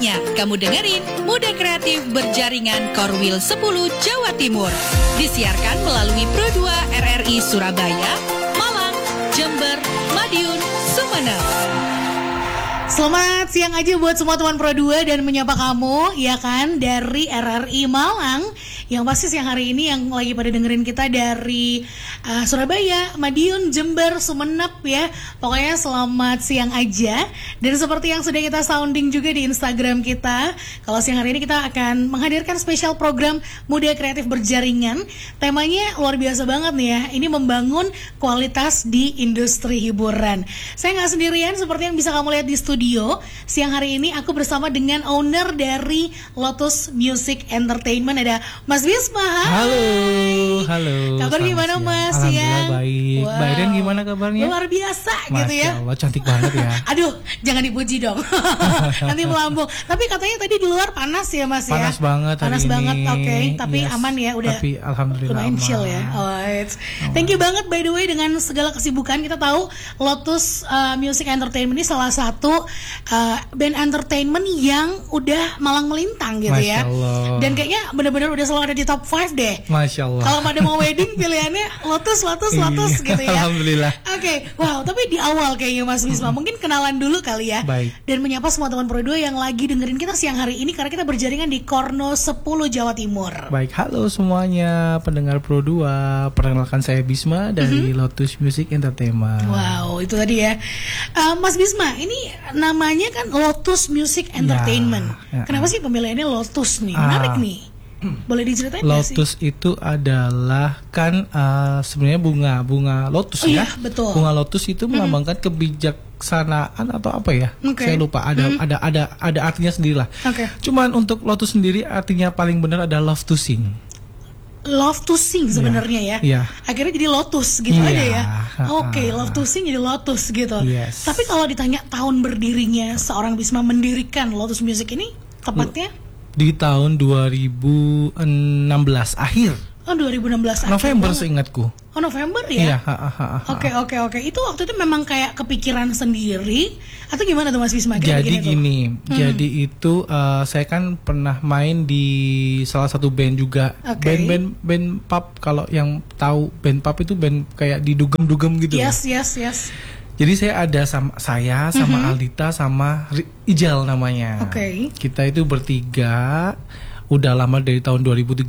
Saatnya kamu dengerin Muda Kreatif Berjaringan Korwil 10 Jawa Timur. Disiarkan melalui Pro 2 RRI Surabaya, Malang, Jember, Madiun, Sumeneb. Selamat siang aja buat semua teman Pro 2 dan menyapa kamu ya kan dari RRI Malang. Yang pasti siang hari ini yang lagi pada dengerin kita dari Surabaya, Madiun, Jember, Sumeneb ya. Pokoknya selamat siang aja. Dan seperti yang sudah kita sounding juga di Instagram kita, kalau siang hari ini kita akan menghadirkan spesial program Muda Kreatif Berjaringan. Temanya luar biasa banget nih ya. Ini membangun kualitas di industri hiburan. Saya nggak sendirian seperti yang bisa kamu lihat di studio. Siang hari ini aku bersama dengan owner dari Lotus Music Entertainment, ada Mas Bisma. Halo. Kabar gimana siang. Mas? Alhamdulillah baik. Wow. Bayden gimana kabarnya? Luar biasa Masya gitu ya. Allah, cantik banget ya. Aduh, jangan dipuji dong. Nanti melambung. Tapi katanya tadi di luar panas ya Mas ya. Panas banget hari Panas ini. banget, oke. Tapi Yes. aman ya, udah. Tapi alhamdulillah lumayan aman. chill ya. Alright. Thank you banget by the way dengan segala kesibukan. Kita tahu Lotus Music Entertainment ini salah satu band entertainment yang udah malang melintang gitu Masya ya. Allah. Dan kayaknya benar-benar udah selalu ada di top 5 deh. Masya Allah. Kalau pada mau wedding pilihannya Lotus gitu ya. Alhamdulillah. Oke, wow, tapi di awal kayaknya Mas Bisma mungkin kenalan dulu kali ya. Baik. Dan menyapa semua teman Pro 2 yang lagi dengerin kita siang hari ini karena kita berjaringan di Korno 10 Jawa Timur. Baik, halo semuanya pendengar Pro 2. Perkenalkan saya Bisma dari Lotus Music Entertainment. Wow, itu tadi ya. Mas Bisma, ini namanya kan Lotus Music Entertainment. Ya. Kenapa sih pemilihannya Lotus nih? Menarik nih. Boleh diceritain nggak sih? Lotus itu adalah kan sebenarnya bunga lotus Oh ya. iya, betul. Bunga lotus itu melambangkan kebijaksanaan atau apa ya? Oke. Saya lupa. Ada artinya sendiri lah. Oke. Cuman untuk lotus sendiri artinya paling benar ada love to sing. Love to sing sebenarnya ya. Iya. Akhirnya jadi Lotus gitu Iya. aja ya. Oke, love to sing jadi Lotus gitu. Yes. Tapi kalau ditanya tahun berdirinya seorang Bisma mendirikan Lotus Music ini tepatnya Di tahun 2016 akhir. 2016 November akhir banget. seingatku. Oh, November ya? Iya. Oke. Itu waktu itu memang kayak kepikiran sendiri atau gimana tuh Mas Bisma? Jadi gini, jadi itu saya kan pernah main di salah satu band juga. Oke. Band pub, kalau yang tahu band pub itu band kayak didugem-dugem gitu. Yes. Jadi saya ada sama Aldita sama Ijal namanya. Oke. Kita itu bertiga udah lama dari tahun 2013.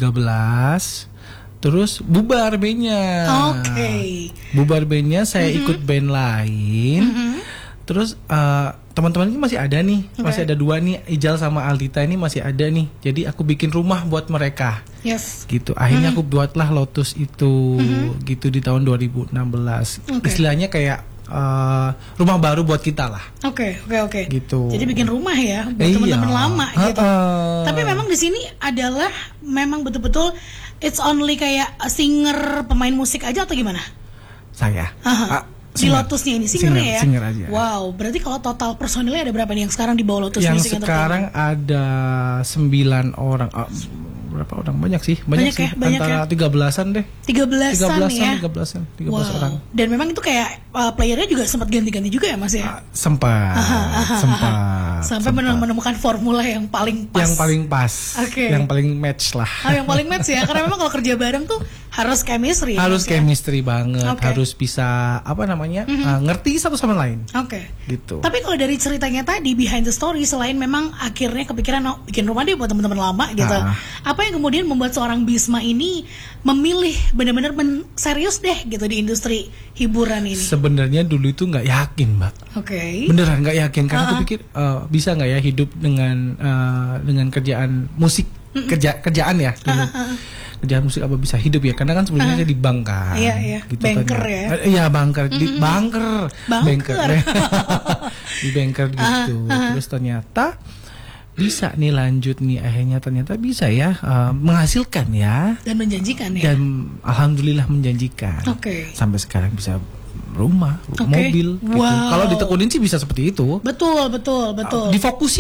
Terus bubar bandnya. Oke. Bubar bandnya, saya ikut band lain. Terus teman-teman ini masih ada nih, masih ada dua nih, Ijal sama Aldita ini masih ada nih. Jadi aku bikin rumah buat mereka. Yes. Gitu. Akhirnya aku buatlah Lotus itu gitu di tahun 2016. Oke. Istilahnya kayak rumah baru buat kita lah. Oke. Gitu. Jadi bikin rumah ya buat Iya. teman-teman lama gitu. Tapi Tapi memang di sini adalah memang betul-betul it's only kayak singer, pemain musik aja atau gimana? saya Di Lotusnya ini singernya ya? Singer aja. Wow, berarti kalau total personilnya ada berapa nih yang sekarang di bawah Lotus Yang Music sekarang ada 9 orang. Berapa orang? Banyak sih. Banyak sih. ya, banyak Antara 13-an deh. 13-an ya? 13-an Wow. orang. Dan memang itu kayak playernya juga sempat ganti-ganti juga ya Mas ya? Sempat. Sampai menemukan formula yang paling pas. Yang paling pas. Oke. Yang paling match lah. Yang paling match ya, karena memang kalau kerja bareng tuh harus chemistry. Harus Mas, ya? chemistry banget, Oke. harus bisa ngerti satu sama lain. Oke. Gitu. Tapi kalau dari ceritanya tadi behind the story, selain memang akhirnya kepikiran bikin rumah deh buat teman-teman lama gitu. Apa yang kemudian membuat seorang Bisma ini memilih benar-benar serius deh gitu di industri hiburan ini? Sebenarnya dulu itu nggak yakin, Mbak. Oke. Beneran nggak yakin karena aku pikir bisa nggak ya hidup dengan kerjaan musik, kerjaan ya. Dulu. Kerjaan musik apa bisa hidup ya? Karena kan sebelumnya saya di bank kan. Iya. Gitu Banker kan. ya. Iya, banker. Di banker. Banker. Di banker gitu. Terus ternyata bisa nih lanjut nih, akhirnya ternyata bisa ya menghasilkan ya. Dan menjanjikan ya. Dan alhamdulillah menjanjikan. Oke. Sampai sekarang bisa rumah, Oke. mobil gitu. Wow. Kalau ditekunin sih bisa seperti itu. Betul. Difokusin.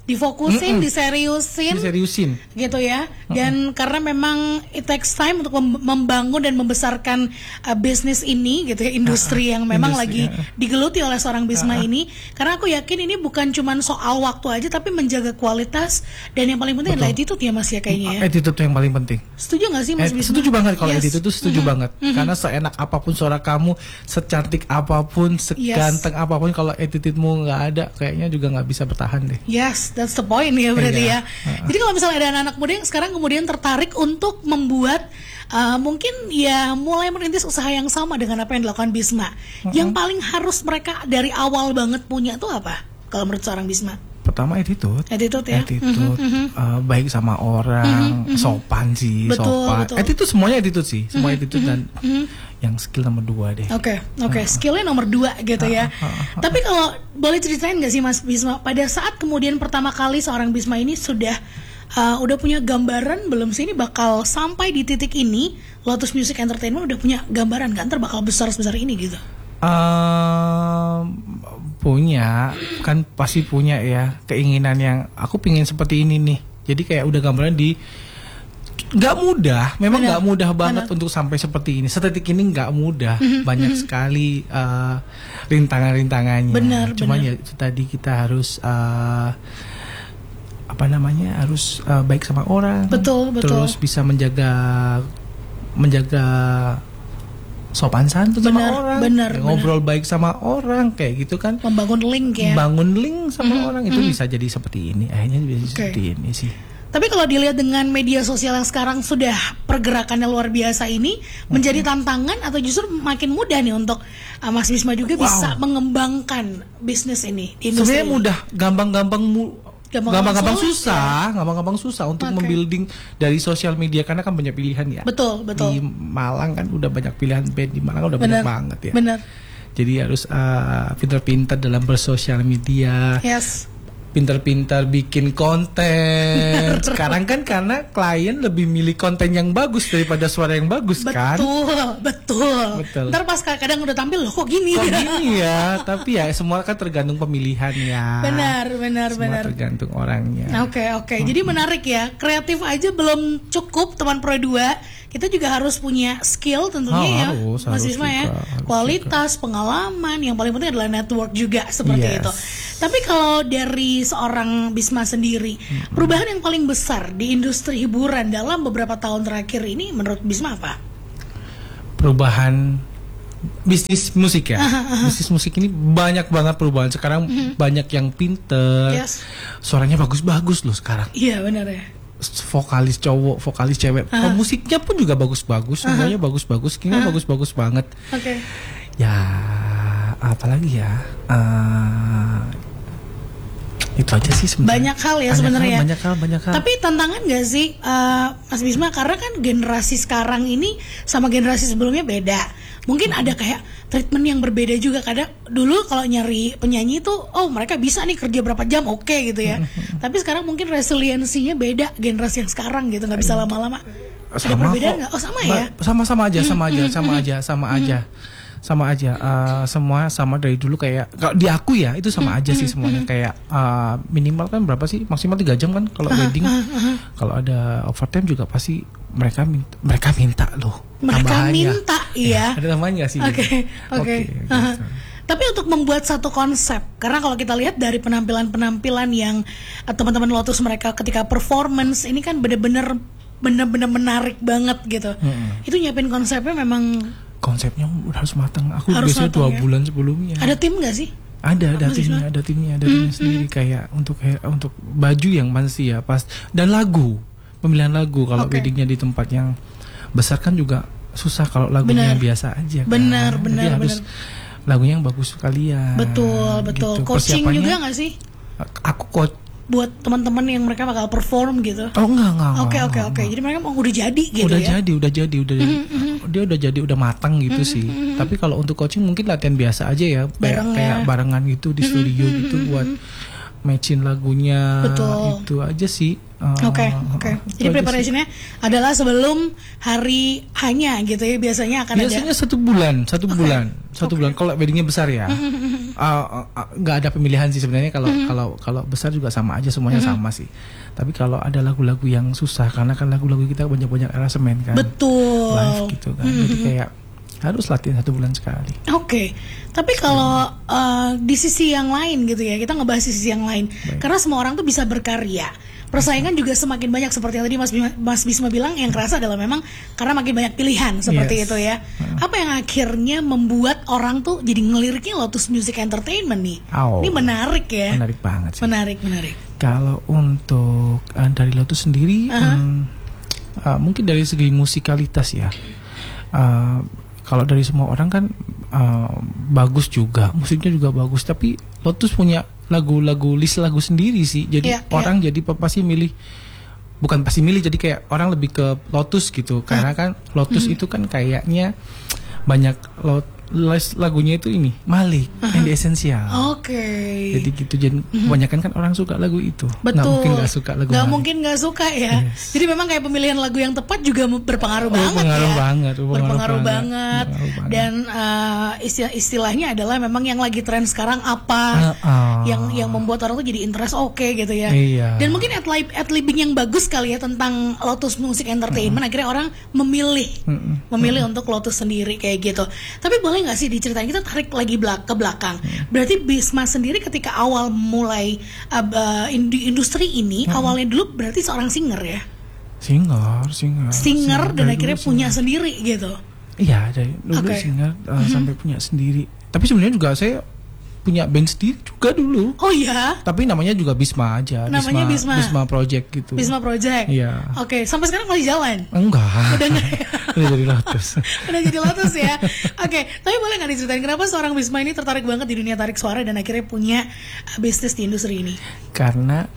difokusin, diseriusin gitu ya. Dan karena memang it takes time untuk membangun dan membesarkan bisnis ini gitu ya, industri yang memang lagi digeluti oleh seorang Bisma ini. Karena aku yakin ini bukan cuma soal waktu aja, tapi menjaga kualitas, dan yang paling penting adalah attitude ya Mas ya kayaknya ya. Attitude yang paling penting. Setuju gak sih Mas Bisma? Setuju banget kalau attitude itu setuju banget. Karena seenak apapun suara kamu, secantik apapun, seganteng apapun, kalau attitude-mu nggak ada, kayaknya juga nggak bisa bertahan deh. Yes, that's the point ya berarti ya. Jadi kalau misalnya ada anak-anak muda yang sekarang kemudian tertarik untuk membuat mungkin ya mulai merintis usaha yang sama dengan apa yang dilakukan Bisma, yang paling harus mereka dari awal banget punya tuh apa kalau menurut seorang Bisma? Pertama attitude ya. Baik sama orang, sopan sih, sopan. Betul. Attitude semuanya attitude sih, semua attitude dan yang skill nomor 2 deh. Oke. Skillnya nomor 2 gitu ya. Tapi kalau boleh ceritain nggak sih Mas Bisma, pada saat kemudian pertama kali seorang Bisma ini sudah punya gambaran belum sih ini bakal sampai di titik ini, Lotus Music Entertainment udah punya gambaran nggak ntar bakal besar-besar ini gitu? Punya, kan pasti punya ya keinginan yang aku pingin seperti ini nih. Jadi kayak udah gambaran nggak mudah, memang nggak mudah banget untuk sampai seperti ini. Sedetik ini nggak mudah, banyak sekali rintangan-rintangannya. Cuman ya tadi kita harus harus baik sama orang, terus bisa menjaga sopan santun sama orang, ngobrol baik sama orang kayak gitu kan, membangun link ya, bangun link sama orang itu bisa jadi seperti ini, akhirnya bisa seperti ini sih. Tapi kalau dilihat dengan media sosial yang sekarang sudah pergerakannya luar biasa ini, menjadi tantangan atau justru makin mudah nih untuk Mas Bisma juga bisa mengembangkan bisnis ini di industri? Sebenarnya mudah, gampang-gampang susah untuk membuilding dari sosial media karena kan banyak pilihan ya. Betul. Di Malang kan udah banyak pilihan band, di Malang kan udah banyak banget ya. Benar. Jadi harus pintar-pintar dalam bersosial media. Yes. Pintar-pintar bikin konten. Sekarang kan karena klien lebih milih konten yang bagus daripada suara yang bagus kan. Betul. Ntar pas kadang udah tampil loh kok gini ya. Tapi ya semua kan tergantung pemilihan ya. Benar. Semua tergantung orangnya. Oke. Jadi menarik ya. Kreatif aja belum cukup teman Pro 2. Kita juga harus punya skill tentunya Mas Bisma ya. Kualitas, pengalaman, yang paling penting adalah network juga seperti itu. Tapi kalau dari seorang Bisma sendiri, perubahan yang paling besar di industri hiburan dalam beberapa tahun terakhir ini menurut Bisma apa? Perubahan bisnis musik ya. Bisnis musik ini banyak banget perubahan. Sekarang banyak yang pinter, suaranya bagus-bagus loh sekarang. Iya benar ya. Vokalis cowok, vokalis cewek, musiknya pun juga bagus-bagus, semuanya bagus-bagus, skillnya bagus-bagus banget. Ya, apalagi ya, itu aja sih sebenarnya. Banyak hal ya sebenarnya. Banyak hal. Tapi tantangan nggak sih, Mas Bisma, karena kan generasi sekarang ini sama generasi sebelumnya beda. Mungkin ada kayak treatment yang berbeda juga. Kadang dulu kalau nyari penyanyi tuh, mereka bisa nih kerja berapa jam, oke gitu ya. Tapi sekarang mungkin resiliensinya beda generasi yang sekarang gitu, nggak bisa lama-lama. Ada perbedaan nggak? Sama ya? Sama aja. Semua sama dari dulu kayak kalau di aku ya itu sama aja sih semuanya kayak minimal kan berapa sih, maksimal 3 jam kan kalau wedding. Kalau ada overtime juga pasti mereka minta loh. Mereka minta iya. Ada namanya sih. Oke. Tapi untuk membuat satu konsep, karena kalau kita lihat dari penampilan-penampilan yang teman-teman Lotus mereka ketika performance ini kan benar-benar menarik banget gitu. Itu nyiapin konsepnya memang. Konsepnya harus matang. Aku biasanya 2 bulan sebelumnya. Ada tim nggak sih? Ada timnya sendiri kayak untuk baju yang pasti ya pas, dan pemilihan lagu kalau weddingnya di tempat yang besar kan juga susah kalau lagunya biasa aja kan. Benar. Harus lagunya yang bagus sekalian. Betul. Gitu. Coaching juga nggak sih? Aku coach buat teman-teman yang mereka bakal perform gitu. Enggak. Oke. Jadi mereka mau udah jadi gitu udah jadi. Dia udah jadi, udah matang gitu sih. Tapi kalau untuk coaching mungkin latihan biasa aja ya, kayak barengan gitu di studio gitu buat matchin lagunya. Betul. Itu aja sih. Oke. Jadi preparationnya adalah sebelum hari hanya gitu ya, biasanya akan biasanya ada. 1 bulan. Kalau weddingnya besar ya. Nggak ada pemilihan sih sebenarnya, kalau besar juga sama aja, semuanya sama sih. Tapi kalau ada lagu-lagu yang susah, karena kan lagu-lagu kita banyak aransemen kan. Betul. Live gitu kan. Jadi kayak harus latihan 1 bulan sekali. Oke. Tapi kalau di sisi yang lain gitu ya, kita ngebahas sisi yang lain. Baik. Karena semua orang tuh bisa berkarya. Persaingan juga semakin banyak, seperti yang tadi Mas Bisma bilang, yang kerasa adalah memang karena makin banyak pilihan seperti itu ya. Apa yang akhirnya membuat orang tuh jadi ngeliriknya Lotus Music Entertainment nih? Ini menarik ya. Menarik banget sih. Menarik. Kalau untuk dari Lotus sendiri, mungkin dari segi musikalitas ya. Kalau dari semua orang kan bagus juga, musiknya juga bagus. Tapi Lotus punya list lagu sendiri sih. Jadi orang jadi pasti milih, bukan pasti milih, jadi kayak orang lebih ke Lotus gitu. Karena kan Lotus itu kan kayaknya banyak lagunya itu ini Malik and the Essential. Jadi gitu, jadi kebanyakan kan orang suka lagu itu. Betul. Nggak mungkin nggak suka lagu nggak Malik. mungkin nggak suka ya. Jadi memang kayak pemilihan lagu yang tepat juga berpengaruh berpengaruh banget. Dan istilahnya adalah memang yang lagi tren sekarang apa yang membuat orang tuh jadi interest gitu ya. Dan mungkin ad-libbing yang bagus kali ya tentang Lotus Music Entertainment, akhirnya orang memilih untuk Lotus sendiri kayak gitu. Tapi boleh nggak sih diceritain, kita tarik lagi ke belakang. Berarti Bisma sendiri ketika awal mulai di industri ini, awalnya dulu berarti seorang singer ya? Singer dan akhirnya punya sendiri gitu. Iya, dari dulu singer sampai punya sendiri. Tapi sebenarnya juga saya punya band sendiri juga dulu. Oh iya? Tapi namanya juga Bisma aja. Namanya Bisma Project gitu. Bisma Project? Iya. Oke, sampai sekarang masih jalan? Enggak. Udah enggak ya? Udah jadi Lotus. Udah jadi Lotus ya? Oke, tapi boleh nggak diceritain kenapa seorang Bisma ini tertarik banget di dunia tarik suara dan akhirnya punya bisnis di industri ini? Karena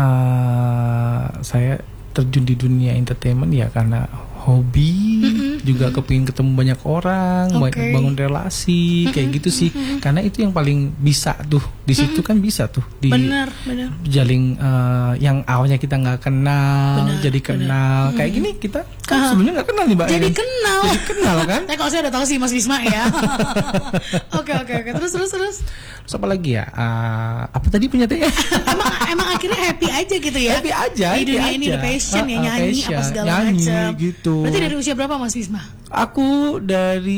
saya terjun di dunia entertainment ya karena hobi, juga kepingin ketemu banyak orang, bangun relasi, kayak gitu sih. Karena itu yang paling bisa tuh, di situ kan bisa tuh benar. Jalin yang awalnya kita nggak kenal, jadi kenal. Kayak gini kita kan sebelumnya nggak kenal nih Mbak. Jadi kenal kan? Tapi kalau saya udah tahu sih Mas Bisma ya. Oke. Terus apa lagi ya? Apa tadi punya teh? emang akhirnya happy aja gitu ya? Happy aja. Di dunia ini udah passion ya, nyanyi apa segala macam. Gitu. Berarti dari usia berapa Mas Bisma? Aku dari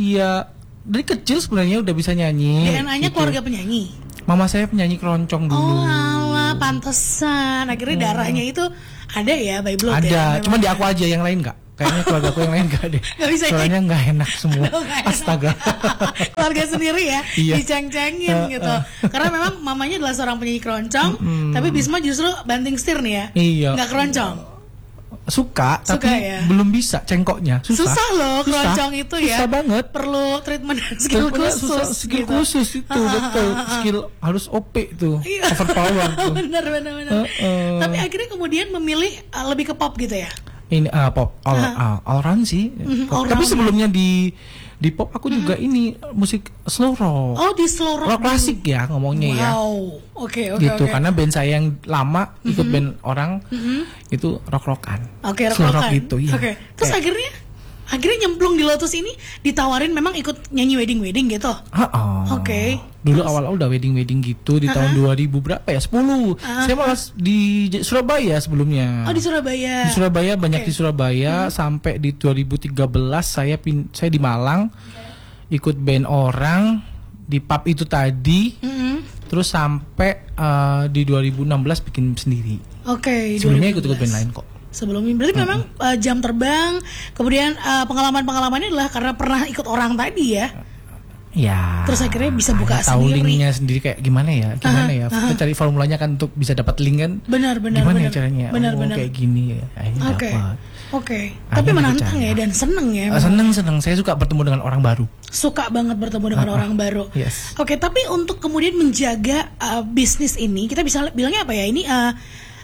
kecil sebenarnya udah bisa nyanyi. DNA-nya gitu. Keluarga penyanyi. Mama saya penyanyi keroncong dulu. Oh alah, pantesan. Akhirnya darahnya itu ada ya, by blood ya. Ada, cuma di aku aja, yang lain enggak. Kayaknya keluarga aku yang lain enggak deh. Soalnya enggak enak semua. Astaga. Keluarga sendiri ya, diceng-cengin gitu. Karena memang mamanya adalah seorang penyanyi keroncong, tapi Bisma justru banting setir nih ya. Iya. Enggak keroncong. Suka tapi ya? Belum bisa cengkoknya. Susah loh keroncong itu ya. Susah banget. Perlu treatment skill khusus. Skill khusus itu betul. Skill harus OP tuh. Overpower tuh. Benar. Tapi akhirnya kemudian memilih lebih ke pop gitu ya. Ini pop all round sih. Tapi sebelumnya di pop aku juga ini musik slow rock. Oh, di slow rock. Rock klasik ya ngomongnya ya. Wow. Oke. Gitu karena band saya yang lama ikut band orang itu rock-rockan. Oke, rock-rockan gitu ya. Oke. Terus akhirnya nyemplung di Lotus ini, ditawarin memang ikut nyanyi wedding gitu. Oke. Dulu awal-awal udah wedding gitu di tahun 2000 berapa ya? 10. Saya malah di Surabaya sebelumnya. Oh, di Surabaya. Di Surabaya banyak di Surabaya sampai di 2013 saya di Malang ikut band orang di pub itu tadi. Terus sampai di 2016 bikin sendiri. Oke. Sebelumnya ikut band lain kok. Sebelumnya berarti memang jam terbang, kemudian pengalamannya adalah karena pernah ikut orang tadi ya. Ya. Terus akhirnya bisa buka tahu sendiri. Tahu linknya sendiri kayak gimana ya? Kita cari formulanya kan untuk bisa dapat link kan? Benar. Gimana ya caranya? Benar. Kayak gini ya. Oke. Tapi menantang ya dan seneng ya. Seneng. Saya suka bertemu dengan orang baru. Suka banget bertemu dengan orang baru. Yes. Oke, tapi untuk kemudian menjaga bisnis ini, kita bisa bilangnya apa ya? Ini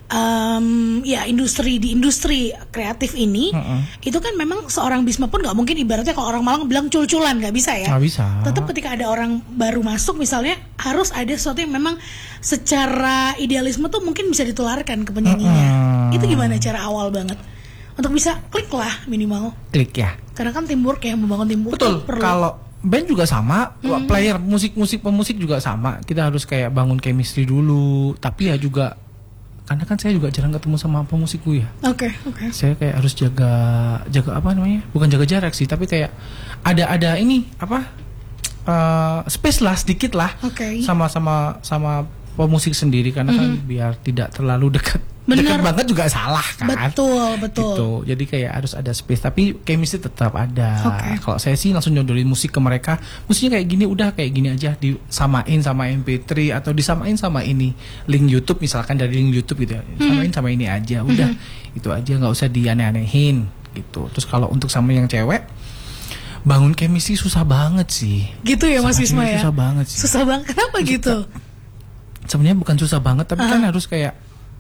ya di industri kreatif ini itu kan memang seorang Bisma pun nggak mungkin ibaratnya kalau orang Malang bilang cul-culan, nggak bisa ya. Nggak bisa. Tetap ketika ada orang baru masuk misalnya harus ada sesuatu yang memang secara idealisme tuh mungkin bisa ditularkan ke penyanyinya. Itu gimana cara awal banget untuk bisa klik lah minimal. Klik ya. Karena kan teamwork ya, membangun teamwork. Betul. Perlu. Kalau band juga sama, player pemusik juga sama. Kita harus kayak bangun chemistry dulu. Tapi ya juga karena kan saya juga jarang ketemu sama pemusikku ya. Oke. Saya kayak harus jaga apa namanya? Bukan jaga jarak sih, tapi kayak ada ini apa? Space lah sedikit lah. Oke. Sama pemusik sendiri karena kan biar tidak terlalu dekat. Bener. Dekat banget juga salah kan. Betul. Gitu. Jadi kayak harus ada space, tapi chemistry tetap ada. Oke. Kalau saya sih langsung nyodolin musik ke mereka. Musiknya kayak gini, udah kayak gini aja, disamain sama MP3 atau disamain sama ini link YouTube, misalkan dari link YouTube gitu ya. Samain sama ini aja, udah. Itu aja, nggak usah dianeh-anehin gitu. Terus kalau untuk sama yang cewek, bangun chemistry susah banget sih. Gitu ya Mas Bisma ya. Susah banget sih. Susah banget. Kenapa gitu? Sebenarnya bukan susah banget, tapi kan harus kayak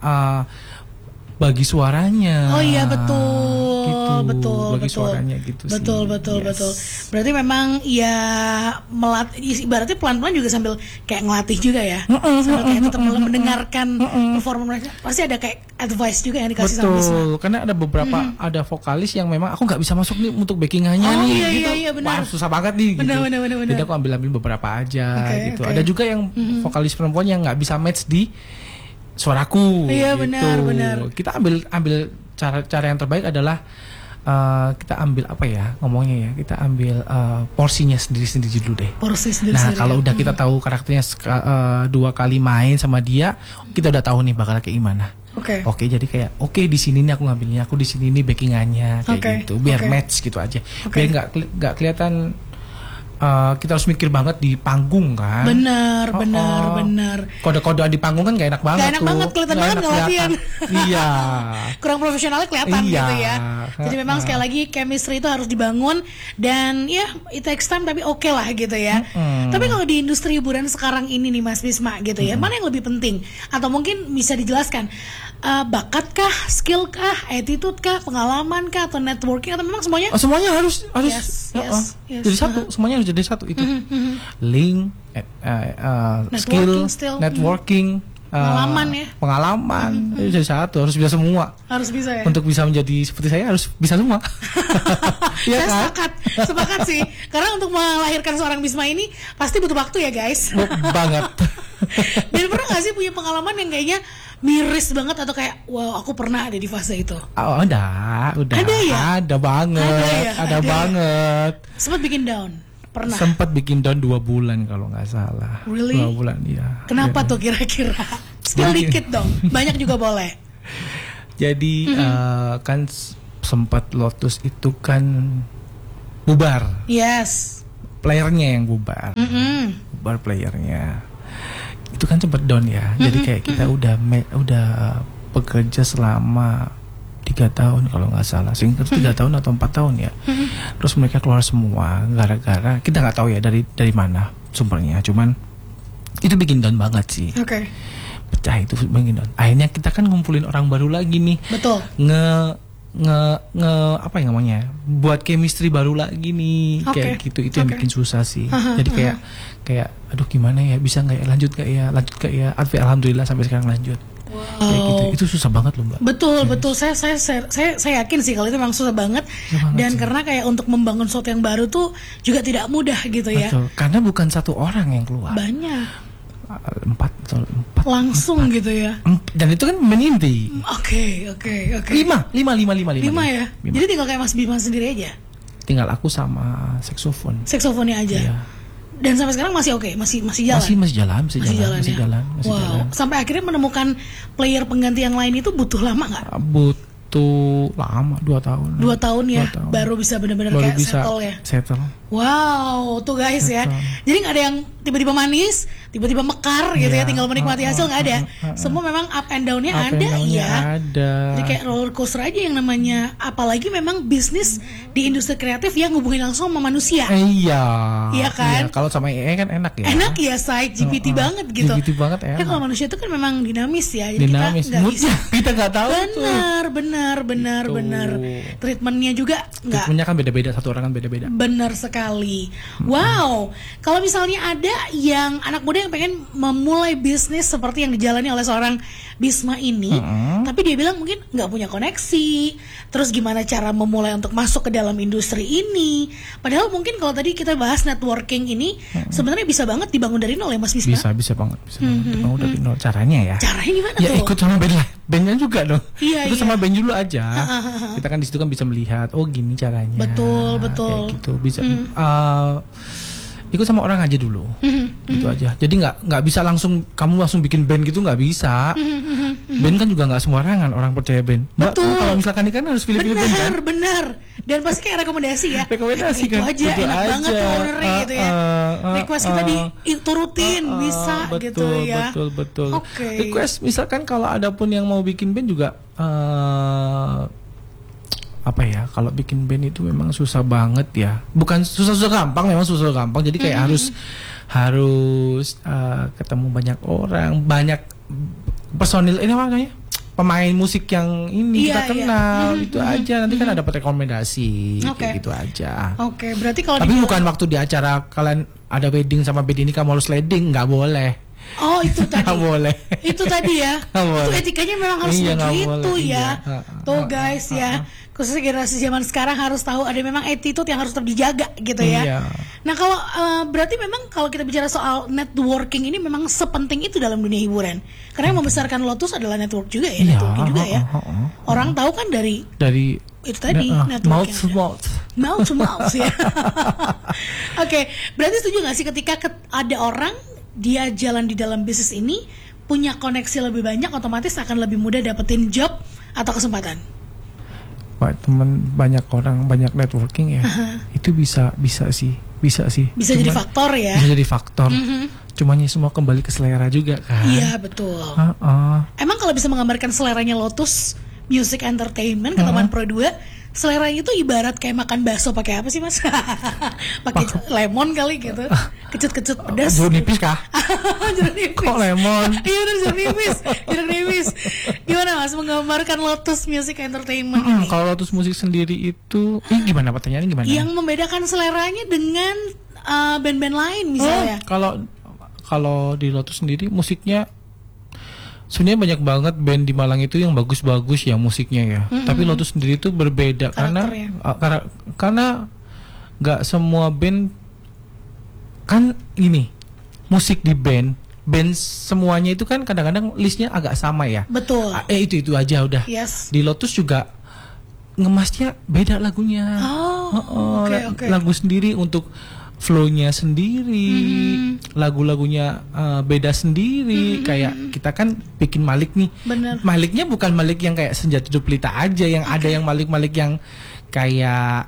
bagi suaranya. Oh iya betul. Gitu. Betul. Bagi suaranya gitu sih. Betul. Berarti memang ya ibaratnya pelan-pelan juga sambil kayak ngelatih juga ya. Sambil kayak tetap mendengarkan performa mereka. Pasti ada kayak advice juga yang dikasih sama Bisma. Betul. Karena ada beberapa ada vokalis yang memang aku nggak bisa masuk nih untuk backingannya nih. Gitu. Iya, benar. Wah, susah banget nih. Benar. Jadi aku ambil beberapa aja gitu. Oke. Ada juga yang vokalis perempuan yang nggak bisa match di suaraku. Iya, gitu. benar. Kita ambil cara yang terbaik adalah kita ambil apa ya ngomongnya ya, kita ambil porsinya sendiri dulu deh. Porsi sendiri. Nah kalau udah kita tahu karakternya 2 kali main sama dia, kita udah tahu nih bakal kayak gimana. Oke, jadi kayak di sini nih aku ngambilnya, aku di sini nih backingannya kayak gitu, biar match gitu aja, biar nggak kelihatan. Kita harus mikir banget di panggung kan. Benar. Kode-kodean di panggung kan gak enak banget. Gak enak banget, kelihatan banget gak latihan. Iya. Kurang profesionalnya kelihatan Iya. gitu ya. Jadi memang sekali lagi chemistry itu harus dibangun dan ya it takes time tapi oke lah gitu ya. Tapi kalau di industri hiburan sekarang ini nih Mas Bisma gitu ya, mana yang lebih penting? Atau mungkin bisa dijelaskan bakat kah, skill kah, attitude kah, pengalaman kah, atau networking, atau memang semuanya? Semuanya harus Yes. jadi satu, semuanya harus jadi satu itu. Link, skill, networking, pengalaman, itu jadi satu, harus bisa semua. Harus bisa ya. Untuk bisa menjadi seperti saya harus bisa semua. Saya sepakat sih. Karena untuk melahirkan seorang Bisma ini pasti butuh waktu ya guys. Banget. Dan pernah gak sih punya pengalaman yang kayaknya miris banget atau kayak wow aku pernah ada di fase itu? Oh, udah. Ada ya? Ada banget. Ada banget. Sempat bikin down? Pernah? Sempat bikin down 2 bulan kalau nggak salah. Really? 2 bulan, iya. Kenapa tuh kira-kira? Spill dikit dong. Banyak juga boleh. Jadi kan sempat Lotus itu kan bubar. Yes. Playernya yang bubar. Bubar playernya. Itu kan sempat down ya. Jadi kayak kita udah bekerja selama 3 tahun kalau nggak salah, sehingga 3 tahun atau 4 tahun ya. Terus mereka keluar semua gara-gara kita nggak tahu ya dari mana sumbernya. Cuman itu bikin down banget sih. Pecah itu bikin down. Akhirnya kita kan ngumpulin orang baru lagi nih. Betul. Apa yang namanya? Buat chemistry baru lagi nih. Kayak gitu, itu yang bikin susah sih. Jadi kayak aduh gimana ya, bisa nggak ya, lanjut gak ya. Alhamdulillah sampai sekarang lanjut. Wow. Kayak gitu. Itu susah banget loh Mbak. Betul. Saya yakin sih kalau itu memang susah banget. Dan karena kayak untuk membangun sesuatu yang baru tuh juga tidak mudah gitu ya. Betul. Karena bukan 1 orang yang keluar. Banyak. 4 langsung gitu ya. Dan itu kan menindi. Oke. 5 ya. Jadi tinggal kayak Mas Bima sendiri aja. Tinggal aku sama Saksofonnya aja. Iya. Dan sampai sekarang masih oke, masih jalan. Masih jalan. Sampai akhirnya menemukan player pengganti yang lain itu butuh lama nggak? Butuh lama, 2 tahun. 2 tahun ya, baru bisa benar-benar kayak settle ya. Settle. Wow, tuh guys ya. Jadi nggak ada yang tiba-tiba manis, tiba-tiba mekar gitu ya, Iya. tinggal menikmati hasil nggak ada. Semua memang up and down-nya ada ya. Ada. Jadi kayak roller coaster aja yang namanya, apalagi memang bisnis di industri kreatif yang hubungin langsung sama manusia. Iya. Iya kan? Kalau sama AI kan enak ya. Enak ya, say, GPT banget gitu. GPT banget Ya enak. kalau manusia itu kan memang dinamis ya, jadi Dinamis. kita nggak bisa. Kita nggak tahu tuh. Benar. Gitu. Treatmentnya juga nggak. Treatmentnya kan beda-beda, satu orang kan beda-beda. Benar sekali. Wow, kalau misalnya ada yang anak muda yang pengen memulai bisnis seperti yang dijalani oleh seorang Bisma ini, tapi dia bilang mungkin nggak punya koneksi, terus gimana cara memulai untuk masuk ke dalam industri ini? Padahal mungkin kalau tadi kita bahas networking ini, sebenarnya bisa banget dibangun dari nol ya Mas Bisma. Bisa banget. Mau udah nol caranya ya. Caranya gimana Ya tuh? ikut sama bandnya juga dong. Iya, Ikut iya. sama band dulu aja. Kita kan di situ kan bisa melihat, oh gini caranya. Betul. Kayak gitu bisa. Ikut sama orang aja dulu, gitu aja. Jadi nggak bisa kamu langsung bikin band gitu, nggak bisa. Band kan juga nggak sembarangan orang percaya band. Mbak, Betul. kalau misalkan ini kan harus pilih-pilih band kan. Benar. Dan pasti kayak rekomendasi ya. Rekomendasi Itu kan. aja Itu enak aja. banget tuh ownernya gitu ya. Request kita diturutin bisa gitu ya. Betul. Oke. Request misalkan kalau ada pun yang mau bikin band juga apa ya, kalau bikin band itu memang susah banget ya, bukan susah gampang, memang susah gampang. Jadi kayak harus ketemu banyak orang, banyak personil, ini makanya pemain musik yang ini Iya, kita kenal, iya. itu aja. Nanti kan dapat rekomendasi, Oke. kayak gitu aja. Oke, berarti kalau Tapi dibilang- bukan waktu di acara kalian ada wedding sama band ini kamu harus leading, nggak boleh. Oh itu tadi. Nggak boleh. Itu tadi ya. Nggak Itu boleh. etikanya memang harus Iya, nggak begitu boleh, ya. iya. Tuh guys ya. Khususnya generasi zaman sekarang harus tahu ada memang attitude yang harus tetap dijaga gitu ya. Iya. Nah kalau berarti memang kalau kita bicara soal networking ini memang sepenting itu dalam dunia hiburan. Karena yang membesarkan Lotus adalah network juga ya, Iya, networking juga ya. Orang tahu kan dari Dari itu tadi mouth networking. to mouth. Mouth to mouth ya. Oke, berarti setuju nggak sih ketika ada orang dia jalan di dalam bisnis ini punya koneksi lebih banyak, otomatis akan lebih mudah dapetin job atau kesempatan? Pak, teman banyak orang, banyak networking ya. Itu bisa sih. Bisa jadi faktor ya. Bisa jadi faktor. Cumanya semua kembali ke selera juga kan. Iya betul. Emang kalau bisa menggambarkan seleranya Lotus Music Entertainment ke teman Pro 2, seleranya itu ibarat kayak makan bakso pakai apa sih Mas? Pakai lemon kali gitu, kecut-kecut pedas. Jeruk nipis kah? Jeruk nipis. Kok lemon? Iya udah jeruk nipis. Gimana Mas menggambarkan Lotus Music Entertainment ini? Kalau Lotus Musik sendiri itu, gimana pertanyaannya gimana? Yang membedakan seleranya dengan band-band lain misalnya. Kalau di Lotus sendiri musiknya sebenarnya banyak banget band di Malang itu yang bagus-bagus ya musiknya ya. Tapi Lotus sendiri itu berbeda karena nggak semua band kan ini musik di band semuanya itu kan kadang-kadang listnya agak sama ya. Betul. Itu aja udah. Yes. Di Lotus juga ngemasnya beda lagunya. Oke. Lagu sendiri untuk flow-nya sendiri, lagu-lagunya beda sendiri. Kayak kita kan bikin Malik nih. Bener. Maliknya bukan Malik yang kayak Senja Tujuh Pelita aja, yang ada yang Malik yang kayak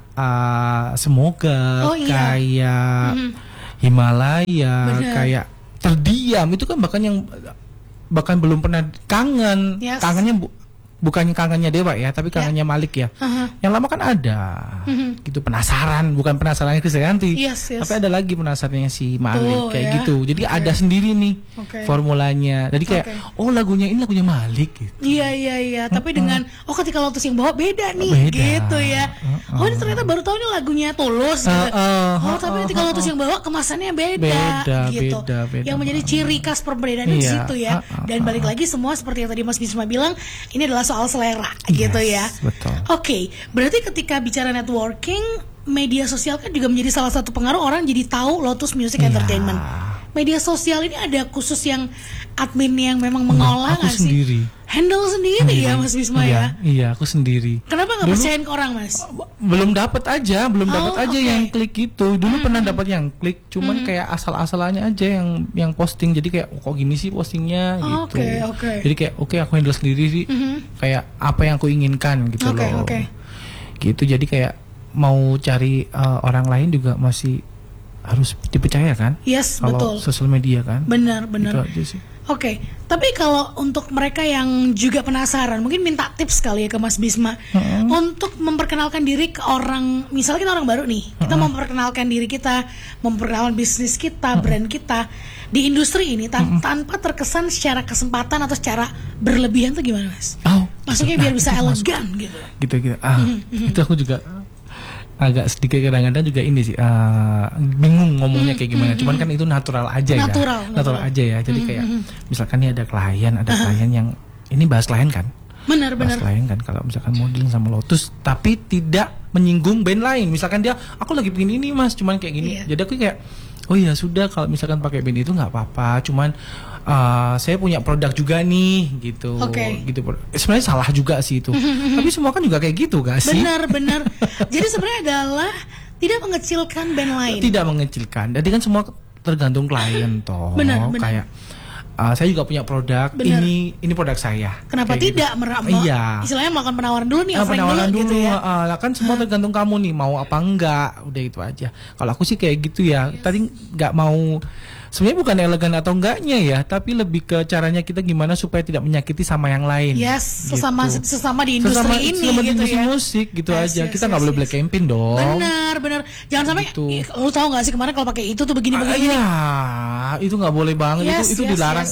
Semoga, Oh, iya. kayak Himalaya, Bener. kayak Terdiam. Itu kan bahkan belum pernah kangen. Yes. Kangennya bukannya kangennya Dewa ya, tapi kangennya Malik ya. Yang lama kan ada, gitu bukan penasarannya Krisdayanti, Yes. tapi ada lagi penasarannya si Malik Tuh, kayak ya. gitu. Jadi ada sendiri nih formulanya. Jadi kayak lagunya ini lagunya Malik gitu. Iya. Tapi dengan ketika Lotus yang bawa beda nih, Beda. gitu ya. Ini ternyata baru tahu nih lagunya Tulus. Gitu. Tapi ketika Lotus yang bawa kemasannya beda, gitu. beda. Yang menjadi ciri khas perbedaannya di Iya. situ ya. Dan balik lagi semua seperti yang tadi Mas Bisma bilang, ini adalah soal selera, gitu ya. Betul. Oke, berarti ketika bicara networking, media sosial kan juga menjadi salah satu pengaruh orang jadi tahu Lotus Music Entertainment. Media sosial ini ada khusus yang admin yang memang mengolah aku nggak sih? sendiri. Handle sendiri ya Mas Bisma ya? Iya, aku sendiri. Kenapa nggak Dulu percayain ke orang Mas? belum dapat aja oke. yang klik itu. Dulu pernah dapat yang klik, cuman kayak asal-asalannya aja yang posting. Jadi kayak kok gini sih postingnya gitu. Oke. Jadi kayak aku handle sendiri sih. Kayak apa yang aku inginkan gitu loh. Oke. Gitu. Jadi kayak mau cari orang lain juga masih harus dipercaya kan. Yes, kalau betul. sosial media kan. Benar. Itu aja sih. Oke, tapi kalau untuk mereka yang juga penasaran, mungkin minta tips kali ya ke Mas Bisma untuk memperkenalkan diri ke orang, misalnya kita orang baru nih, kita memperkenalkan diri kita, memperkenalkan bisnis kita, brand kita di industri ini tanpa terkesan secara kesempatan atau secara berlebihan tuh gimana, Mas? Maksudnya biar bisa elegan gitu. Gitu. Itu aku juga agak sedikit kadang-kadang juga ini sih bingung ngomongnya kayak gimana. Cuman kan itu natural aja natural aja ya. Jadi kayak misalkan nih ada klien yang ini bahas klien kan. Benar. Bahas klien kan kalau misalkan modeling sama Lotus tapi tidak menyinggung band lain. Misalkan dia aku lagi bikin ini Mas, cuman kayak gini. Jadi aku kayak oh ya sudah kalau misalkan pakai band itu nggak apa-apa. Cuman saya punya produk juga nih gitu. Gitu. Sebenarnya salah juga sih itu. Tapi semua kan juga kayak gitu gak sih? Benar. Jadi sebenarnya adalah tidak mengecilkan band lain. Tidak mengecilkan. Jadi kan semua tergantung klien toh. Benar. Kayak saya juga punya produk. Ini produk saya. Kenapa tidak istilahnya melakukan penawaran dulu nih, penawaran dulu gitu ya. Kan semua tergantung kamu nih mau apa enggak. Udah itu aja. Kalau aku sih kayak gitu ya. Tadi nggak mau. Sebenarnya bukan elegan atau enggaknya ya, tapi lebih ke caranya kita gimana supaya tidak menyakiti sama yang lain. Yes, sesama di industri ini gitu industri ya. musik gitu aja. Kita nggak boleh black campaign dong. Benar. Jangan sampai lu tahu nggak sih kemarin kalau pakai itu tuh begini. Iya, itu nggak boleh banget. Itu dilarang.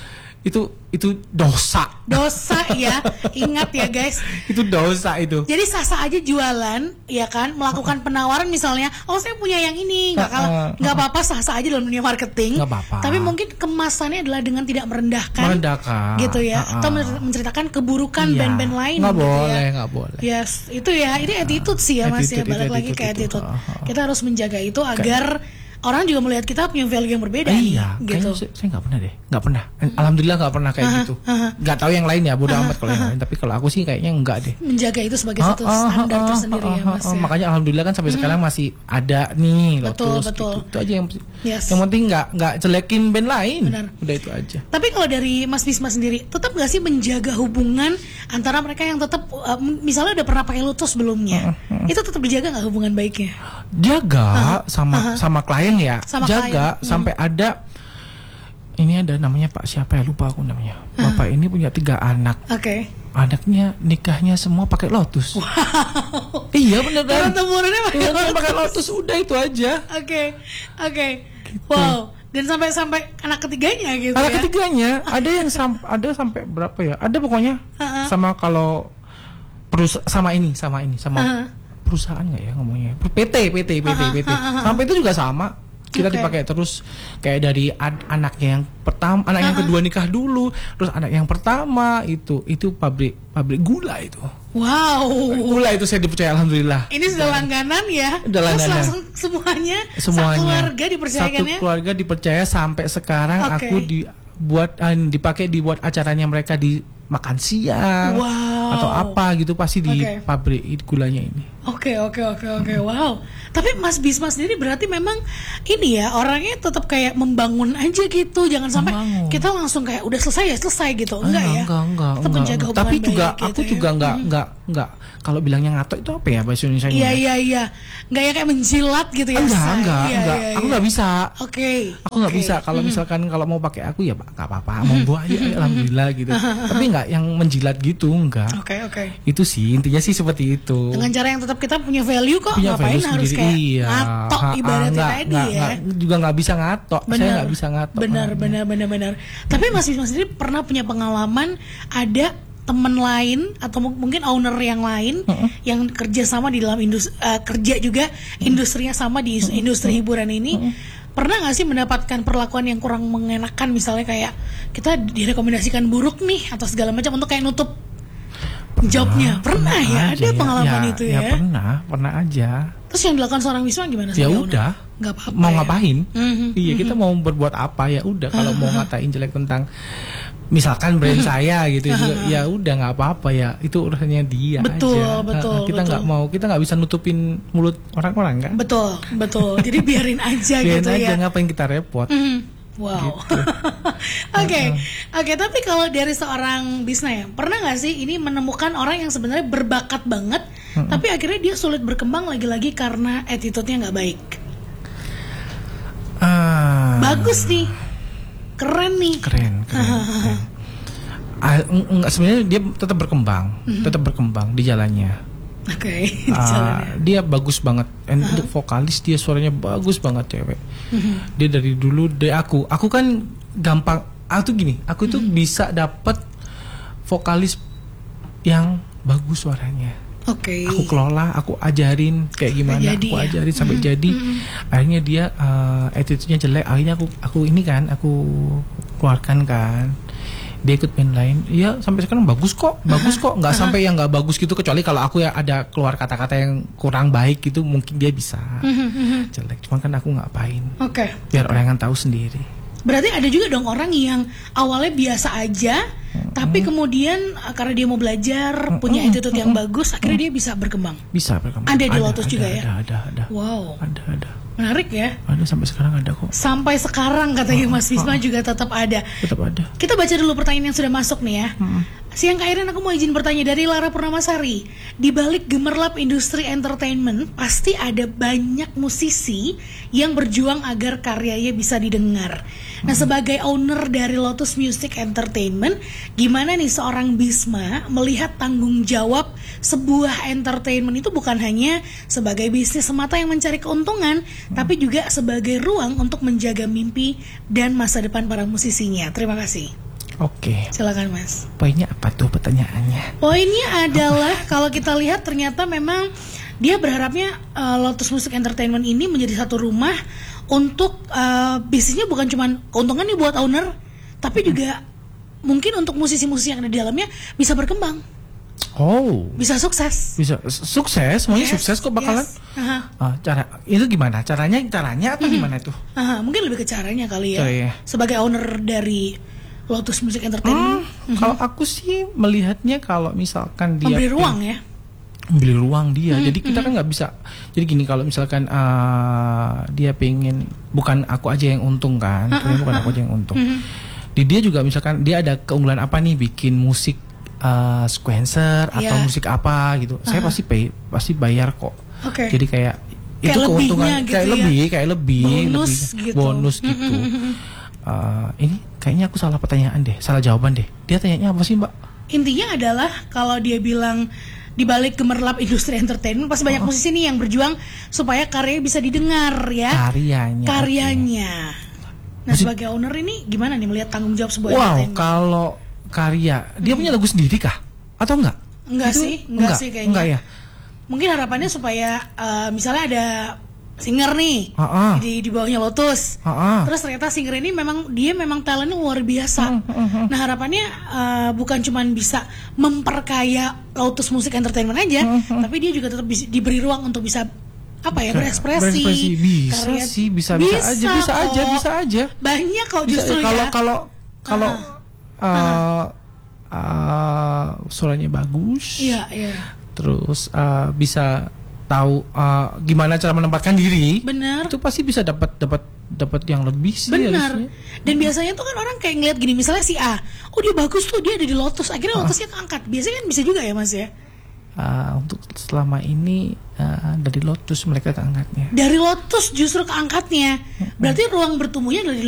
Itu dosa ya. Ingat ya guys, itu dosa itu. Jadi sah-sah aja jualan ya kan, melakukan penawaran misalnya, saya punya yang ini, nggak apa-apa, sah-sah aja dalam dunia marketing. Nggak apa-apa. Tapi mungkin kemasannya adalah dengan tidak merendahkan gitu ya, atau menceritakan keburukan band-band lain. Nggak boleh. Yes, itu ya, ini attitude sih ya Mas ya, balik lagi ke attitude. Kita harus menjaga itu agar orang juga melihat kita punya value yang berbeda gitu. Saya nggak pernah. Alhamdulillah nggak pernah kayak gitu. Nggak tahu yang lain ya, bodo amat kalau yang lain. Tapi kalau aku sih kayaknya enggak deh. Menjaga itu sebagai satu standar tersendiri ya Mas. Makanya alhamdulillah kan sampai sekarang masih ada nih Lotus. Betul. Gitu. Itu aja yang penting nggak jelekin band lain. Benar. Udah itu aja. Tapi kalau dari Mas Bisma sendiri, tetap nggak sih menjaga hubungan antara mereka yang tetap misalnya udah pernah pakai Lotus sebelumnya, itu tetap dijaga nggak hubungan baiknya? Jaga sama klien ya, jaga klien. Sampai ada ini ada namanya Pak siapa ya, lupa aku namanya. Bapak ini punya 3 anak. Anaknya nikahnya semua pakai Lotus. Wow. Iya benar kan? Temurannya pakai Lotus udah itu aja. Oke. Gitu. Wow. Dan sampai anak ketiganya gitu. Anak ketiganya ada yang ada sampai berapa ya? Ada pokoknya sama kalau sama perusahaan nggak ya ngomongnya? PT. Sampai itu juga sama. Kita dipakai terus kayak dari anaknya yang pertama, anak yang kedua nikah dulu, terus anak yang pertama itu pabrik gula itu. Wow. Gula itu saya dipercaya alhamdulillah. Ini sudah langganan ya. Terus langsung semuanya. Satu keluarga dipercayakan ya. Satu keluarga dipercaya sampai sekarang aku dibuat acaranya mereka di makan siang atau apa gitu pasti di pabrik gulanya ini. Oke. Wow. Tapi Mas Bisma sendiri berarti memang ini ya orangnya tetap kayak membangun aja gitu. Jangan sampai kita langsung kayak udah selesai gitu. Enggak. Tetap menjaga hubungan. Tapi juga baik, aku gitu juga enggak kalau bilangnya ngatok itu apa ya bahasa Indonesia? Iya. Enggak ya kayak menjilat gitu ya. Enggak. Aku enggak bisa. Aku enggak bisa kalau misalkan kalau mau pakai aku ya enggak apa-apa. Monggo aja alhamdulillah gitu. Tapi enggak yang menjilat gitu enggak. Oke. Itu sih intinya sih seperti itu. Dengan cara yang tetap kita punya value kok, ngapain harus kayak ngatok ibaratnya tadi ya. Juga nggak bisa ngatok. Saya nggak bisa ngatok. Benar. Tapi Mas Bisma sendiri pernah punya pengalaman ada teman lain atau mungkin owner yang lain yang kerja sama di dalam kerja juga industrinya sama di industri hiburan ini, pernah nggak sih mendapatkan perlakuan yang kurang mengenakan, misalnya kayak kita direkomendasikan buruk nih atau segala macam untuk kayak nutup jobnya? Pernah ya ada pengalaman itu ya? Ya pernah aja. Terus yang dilakukan seorang Bisma gimana sih? Ya udah, nggak apa-apa. Mau ngapain? Iya, kita mau berbuat apa ya udah. Kalau mau ngatain jelek tentang misalkan brand saya gitu, ya udah nggak apa-apa ya. Itu urusannya dia aja. Betul. Kita nggak bisa nutupin mulut orang-orang kan? Betul. Jadi biarin aja gitu ya. Biarin aja, ngapain kita repot? Wow. Gitu. Oke. Tapi kalau dari seorang Bisma ya, pernah nggak sih ini menemukan orang yang sebenarnya berbakat banget, tapi akhirnya dia sulit berkembang lagi-lagi karena attitude-nya nggak baik? bagus nih, keren nih. Keren. Enggak, sebenarnya dia tetap berkembang di jalannya. Oke. Dia bagus banget. Untuk vokalis dia suaranya bagus banget cewek. Dia dari dulu aku kan gampang. Aku tuh bisa dapat vokalis yang bagus suaranya. Oke. Aku kelola, aku ajarin kayak gimana, aku ajarin sampai jadi. Akhirnya dia attitude-nya jelek. Akhirnya aku keluarkan kan. Dia ikut band lain, ya sampai sekarang bagus kok, nggak sampai yang nggak bagus gitu, kecuali kalau aku ya ada keluar kata-kata yang kurang baik gitu, mungkin dia bisa jelek, cuman kan aku ngapain, biar orang yang tahu sendiri. Berarti ada juga dong orang yang awalnya biasa aja, tapi kemudian karena dia mau belajar, punya attitude yang bagus, akhirnya dia bisa berkembang. Ada di Lotus juga ya? Ada. Wow. Ada. Menarik ya? Ada, sampai sekarang ada kok. Sampai sekarang katanya Mas Bisma juga tetap ada. Tetap ada. Kita baca dulu pertanyaan yang sudah masuk nih ya. Siang Kak Iren, aku mau izin bertanya dari Lara Purnamasari. Di balik gemerlap industri entertainment, pasti ada banyak musisi yang berjuang agar karyanya bisa didengar. Nah, sebagai owner dari Lotus Music Entertainment, gimana nih seorang Bisma melihat tanggung jawab sebuah entertainment itu bukan hanya sebagai bisnis semata yang mencari keuntungan, tapi juga sebagai ruang untuk menjaga mimpi dan masa depan para musisinya. Terima kasih. Oke. Silakan Mas. Poinnya apa tuh pertanyaannya? Poinnya adalah kalau kita lihat ternyata memang dia berharapnya Lotus Music Entertainment ini menjadi satu rumah untuk bisnisnya bukan cuma keuntungan nih buat owner, tapi juga mungkin untuk musisi-musisi yang ada di dalamnya bisa berkembang. Bisa sukses. Semuanya sukses kok bakalan. Cara itu gimana? Caranya atau gimana itu? Mungkin lebih ke caranya kali ya. Sebagai owner dari Lotus Music Entertainment. Kalau aku sih melihatnya kalau misalkan dia memberi ruang ya. Memberi ruang dia. Jadi kita kan nggak bisa. Jadi gini, kalau misalkan dia pengen, bukan aku aja yang untung kan, bukan aku aja yang untung. Di dia juga misalkan dia ada keunggulan apa nih, bikin musik sequencer atau musik apa gitu. Saya pasti bayar kok. Jadi kayak itu keuntungan gitu kayak lebih bonus gitu. Ini kayaknya aku salah pertanyaan deh, salah jawaban deh. Dia tanyanya apa sih Mbak? Intinya adalah kalau dia bilang di balik gemerlap industri entertainment pasti banyak musisi nih yang berjuang supaya karyanya bisa didengar ya. Karyanya. Nah, sebagai owner ini gimana nih melihat tanggung jawab sebuah entertainment? Kalau karya, dia punya lagu sendiri kah? Atau enggak? Enggak sih kayaknya. Enggak ya. Mungkin harapannya supaya misalnya ada singer nih di bawahnya Lotus. Terus ternyata singer ini memang talentnya luar biasa. Nah, harapannya bukan cuma bisa memperkaya Lotus Music Entertainment aja, tapi dia juga tetap diberi ruang untuk bisa berekspresi. Bisa aja. Banyak kok justru kalau suaranya bagus. Iya. Terus bisa tahu gimana cara menempatkan diri. Benar. Itu pasti bisa dapat yang lebih sih. Benar. Dan biasanya tuh kan orang kayak ngeliat gini, misalnya si A, dia bagus tuh, dia ada di Lotus, akhirnya Lotusnya keangkat. Biasanya kan bisa juga ya Mas ya. Untuk selama ini dari Lotus mereka keangkatnya. Dari Lotus justru keangkatnya. Berarti ruang bertumbuhnya adalah di